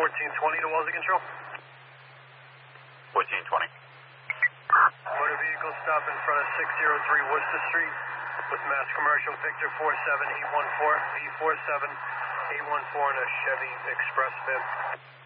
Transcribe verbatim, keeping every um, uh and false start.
fourteen twenty to Walsey Control. fourteen twenty. Motor vehicle stop in front of six oh three Worcester Street with Mass Commercial Victor four seven eight one four, V four seven eight one four in a Chevy Express van.